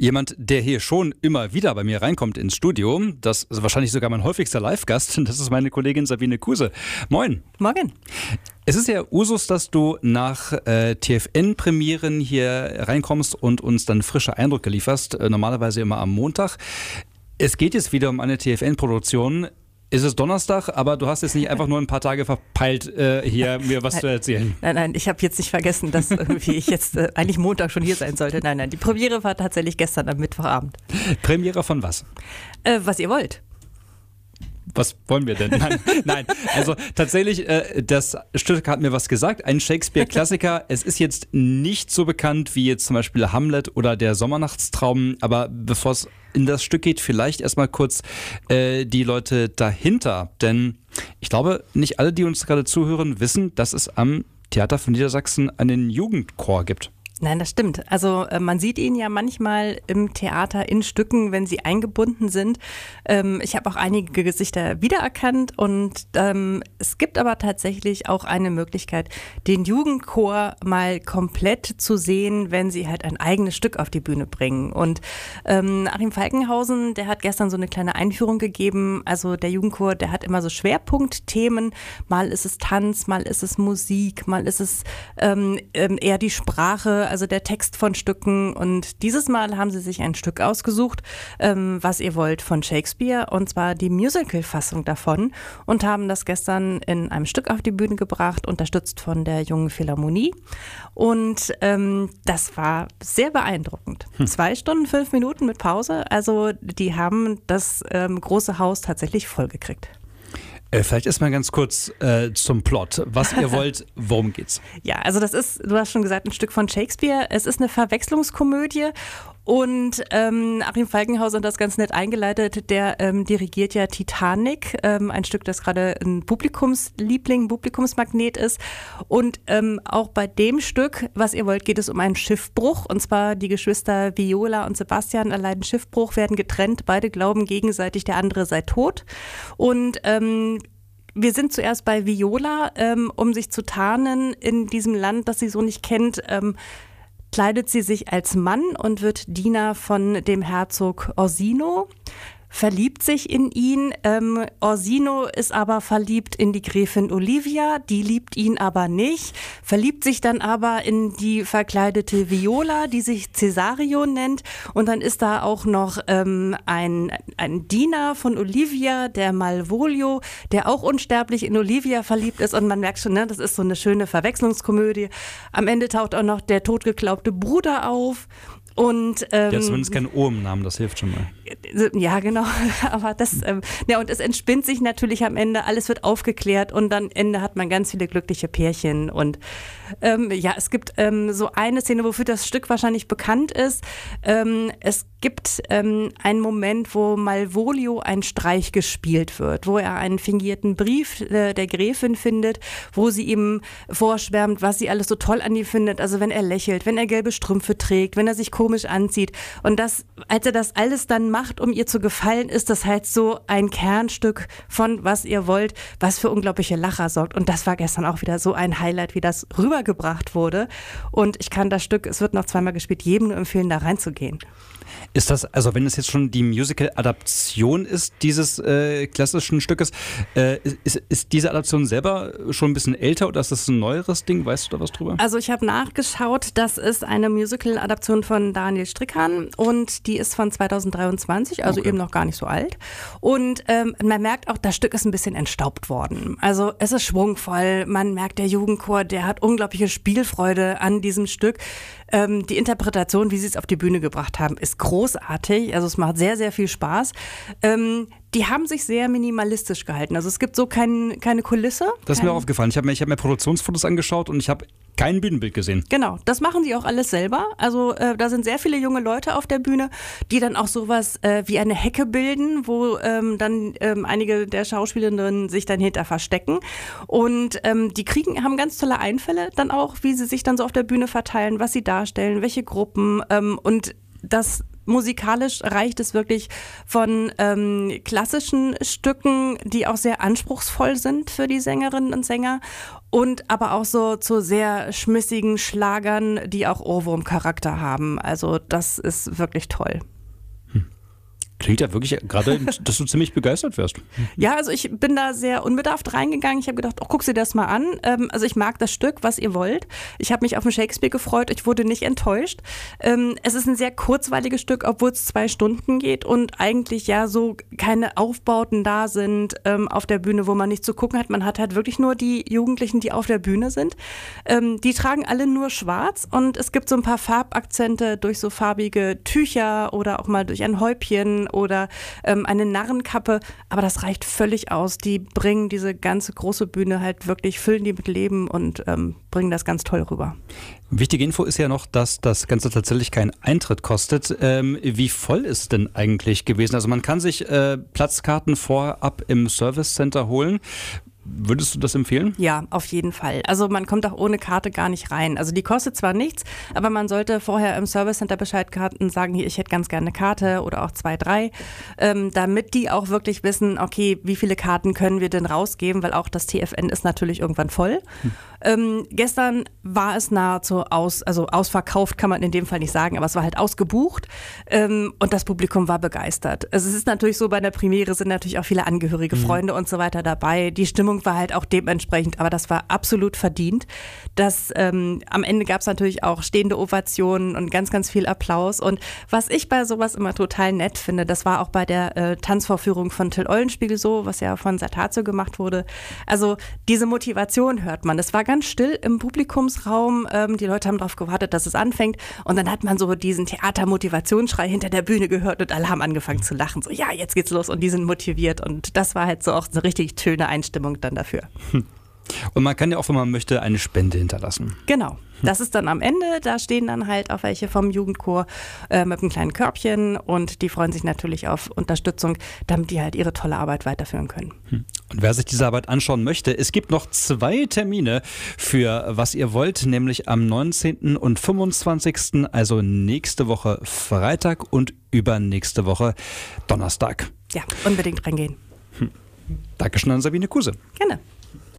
Jemand, der hier schon immer wieder bei mir reinkommt ins Studio, das ist wahrscheinlich sogar mein häufigster Live-Gast, das ist meine Kollegin Sabine Kuse. Moin. Morgen. Es ist ja Usus, dass du nach TFN-Premieren hier reinkommst und uns dann frische Eindrücke lieferst, normalerweise immer am Montag. Es geht jetzt wieder um eine TFN-Produktion. Es ist Donnerstag, aber du hast jetzt nicht einfach nur ein paar Tage verpeilt, hier mir was zu erzählen. Nein, ich habe jetzt nicht vergessen, dass irgendwie ich jetzt eigentlich Montag schon hier sein sollte. Nein, die Premiere war tatsächlich gestern am Mittwochabend. Premiere von was? Was ihr wollt. Was wollen wir denn? Nein. Also tatsächlich, das Stück hat mir was gesagt. Ein Shakespeare-Klassiker. Es ist jetzt nicht so bekannt wie jetzt zum Beispiel Hamlet oder der Sommernachtstraum. Aber bevor es in das Stück geht, vielleicht erstmal kurz die Leute dahinter. Denn ich glaube, nicht alle, die uns gerade zuhören, wissen, dass es am Theater von Niedersachsen einen Jugendchor gibt. Nein, das stimmt. Also man sieht ihn ja manchmal im Theater in Stücken, wenn sie eingebunden sind. Ich habe auch einige Gesichter wiedererkannt und es gibt aber tatsächlich auch eine Möglichkeit, den Jugendchor mal komplett zu sehen, wenn sie halt ein eigenes Stück auf die Bühne bringen. Und Achim Falkenhausen, der hat gestern so eine kleine Einführung gegeben. Also der Jugendchor, der hat immer so Schwerpunktthemen. Mal ist es Tanz, mal ist es Musik, mal ist es eher die Sprache, also der Text von Stücken. Und dieses Mal haben sie sich ein Stück ausgesucht, was ihr wollt, von Shakespeare, und zwar die Musical-Fassung davon, und haben das gestern in einem Stück auf die Bühne gebracht, unterstützt von der Jungen Philharmonie. Und das war sehr beeindruckend. 2 Stunden, 5 Minuten mit Pause. Also die haben das große Haus tatsächlich vollgekriegt. Vielleicht erstmal ganz kurz zum Plot. Was ihr wollt, worum geht's? Ja, also das ist, du hast schon gesagt, ein Stück von Shakespeare. Es ist eine Verwechslungskomödie und Achim Falkenhausen hat das ganz nett eingeleitet. Der dirigiert ja Titanic, ein Stück, das gerade ein Publikumsliebling, Publikumsmagnet ist. Und auch bei dem Stück, was ihr wollt, geht es um einen Schiffbruch. Und zwar die Geschwister Viola und Sebastian erleiden Schiffbruch, werden getrennt. Beide glauben gegenseitig, der andere sei tot. Und wir sind zuerst bei Viola, um sich zu tarnen in diesem Land, das sie so nicht kennt, kleidet sie sich als Mann und wird Diener von dem Herzog Orsino, verliebt sich in ihn. Orsino ist aber verliebt in die Gräfin Olivia, die liebt ihn aber nicht, verliebt sich dann aber in die verkleidete Viola, die sich Cesario nennt, und dann ist da auch noch ein Diener von Olivia, der Malvolio, der auch unsterblich in Olivia verliebt ist, und man merkt schon, ne, das ist so eine schöne Verwechslungskomödie. Am Ende taucht auch noch der totgeglaubte Bruder auf. Und, der hat zumindest kein O im Namen, das hilft schon mal. Ja, genau. Aber das, ja, und es entspinnt sich natürlich am Ende, alles wird aufgeklärt und dann am Ende hat man ganz viele glückliche Pärchen. Und ja, es gibt so eine Szene, wofür das Stück wahrscheinlich bekannt ist. Es gibt einen Moment, wo Malvolio ein Streich gespielt wird, wo er einen fingierten Brief der Gräfin findet, wo sie ihm vorschwärmt, was sie alles so toll an ihm findet. Also wenn er lächelt, wenn er gelbe Strümpfe trägt, wenn er sich komisch anzieht. Und das, als er das alles dann macht, um ihr zu gefallen, ist das halt so ein Kernstück von was ihr wollt, was für unglaubliche Lacher sorgt. Und das war gestern auch wieder so ein Highlight, wie das rübergebracht wurde. Und ich kann das Stück, es wird noch 2-mal gespielt, jedem nur empfehlen, da reinzugehen. Ist das, also wenn es jetzt schon die Musical-Adaption ist, dieses klassischen Stückes, ist diese Adaption selber schon ein bisschen älter oder ist das ein neueres Ding? Weißt du da was drüber? Also ich habe nachgeschaut, das ist eine Musical-Adaption von Daniel Strickan und die ist von 2023, also eben noch gar nicht so alt. Und man merkt auch, das Stück ist ein bisschen entstaubt worden. Also es ist schwungvoll, man merkt, der Jugendchor, der hat unglaubliche Spielfreude an diesem Stück. Die Interpretation, wie sie es auf die Bühne gebracht haben, ist großartig. Also es macht sehr, sehr viel Spaß. Die haben sich sehr minimalistisch gehalten. Also es gibt so keine Kulisse. Das ist mir auch aufgefallen. Ich hab mir Produktionsfotos angeschaut und ich habe kein Bühnenbild gesehen. Genau, das machen sie auch alles selber. Also da sind sehr viele junge Leute auf der Bühne, die dann auch sowas wie eine Hecke bilden, wo dann einige der Schauspielerinnen sich dann hinter verstecken. Und die haben ganz tolle Einfälle dann auch, wie sie sich dann so auf der Bühne verteilen, was sie darstellen, welche Gruppen und das musikalisch reicht es wirklich von klassischen Stücken, die auch sehr anspruchsvoll sind für die Sängerinnen und Sänger, und aber auch so zu sehr schmissigen Schlagern, die auch Ohrwurmcharakter haben. Also das ist wirklich toll. Klingt ja wirklich gerade, dass du ziemlich begeistert wirst. Ja, also ich bin da sehr unbedarft reingegangen. Ich habe gedacht, oh, guck sie das mal an. Also ich mag das Stück, was ihr wollt. Ich habe mich auf den Shakespeare gefreut. Ich wurde nicht enttäuscht. Es ist ein sehr kurzweiliges Stück, obwohl es 2 Stunden geht und eigentlich ja so keine Aufbauten da sind auf der Bühne, wo man nicht zu gucken hat. Man hat halt wirklich nur die Jugendlichen, die auf der Bühne sind. Die tragen alle nur schwarz und es gibt so ein paar Farbakzente durch so farbige Tücher oder auch mal durch ein Häubchen oder eine Narrenkappe, aber das reicht völlig aus. Die bringen diese ganze große Bühne halt wirklich, füllen die mit Leben und bringen das ganz toll rüber. Wichtige Info ist ja noch, dass das Ganze tatsächlich keinen Eintritt kostet. Wie voll ist es denn eigentlich gewesen? Also man kann sich Platzkarten vorab im Service Center holen. Würdest du das empfehlen? Ja, auf jeden Fall. Also man kommt auch ohne Karte gar nicht rein. Also die kostet zwar nichts, aber man sollte vorher im Service Center Bescheid sagen, hier, ich hätte ganz gerne eine Karte oder auch 2, 3, damit die auch wirklich wissen, okay, wie viele Karten können wir denn rausgeben, weil auch das TFN ist natürlich irgendwann voll. Gestern war es nahezu ausverkauft, kann man in dem Fall nicht sagen, aber es war halt ausgebucht und das Publikum war begeistert. Also es ist natürlich so, bei der Premiere sind natürlich auch viele Angehörige, Freunde und so weiter dabei. Die Stimmung war halt auch dementsprechend, aber das war absolut verdient. Am Ende gab es natürlich auch stehende Ovationen und ganz, ganz viel Applaus. Und was ich bei sowas immer total nett finde, das war auch bei der Tanzvorführung von Till Eulenspiegel so, was ja von Sartazio gemacht wurde. Also diese Motivation hört man. Das war ganz still im Publikumsraum. Die Leute haben darauf gewartet, dass es anfängt. Und dann hat man so diesen Theatermotivationsschrei hinter der Bühne gehört und alle haben angefangen zu lachen. So, ja, jetzt geht's los und die sind motiviert. Und das war halt so auch eine richtig schöne Einstimmung dann dafür. Und man kann ja auch, wenn man möchte, eine Spende hinterlassen. Genau. Das ist dann am Ende, da stehen dann halt auch welche vom Jugendchor mit einem kleinen Körbchen und die freuen sich natürlich auf Unterstützung, damit die halt ihre tolle Arbeit weiterführen können. Und wer sich diese Arbeit anschauen möchte, es gibt noch 2 Termine für was ihr wollt, nämlich am 19. und 25., also nächste Woche Freitag und übernächste Woche Donnerstag. Ja, unbedingt reingehen. Dankeschön an Sabine Kuse. Gerne.